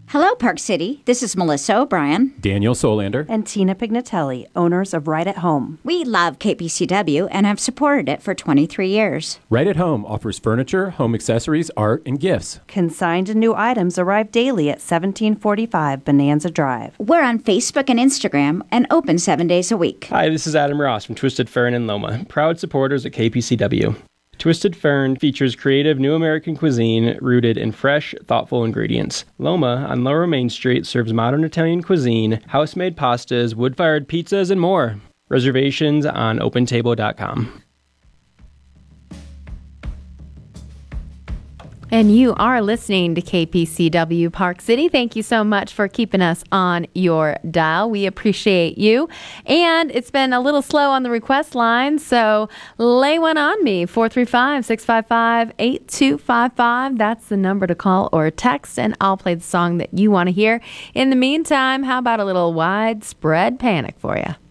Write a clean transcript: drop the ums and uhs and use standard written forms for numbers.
Hello, Park City. This is Melissa O'Brien. Daniel Solander. And Tina Pignatelli, owners of Right at Home. We love KPCW and have supported it for 23 years. Right at Home offers furniture, home accessories, art, and gifts. Consigned and new items arrive daily at 1745 Bonanza Drive. We're on Facebook and Instagram and open 7 days a week. Hi, this is Adam Ross from Twisted Fern in Loma, proud supporters at KPCW. Twisted Fern features creative new American cuisine rooted in fresh, thoughtful ingredients. Loma on Lower Main Street serves modern Italian cuisine, house-made pastas, wood-fired pizzas, and more. Reservations on opentable.com. And you are listening to KPCW Park City. Thank you so much for keeping us on your dial. We appreciate you. And it's been a little slow on the request line, so lay one on me. 435-655-8255. That's the number to call or text, and I'll play the song that you want to hear. In the meantime, how about a little Widespread Panic for you?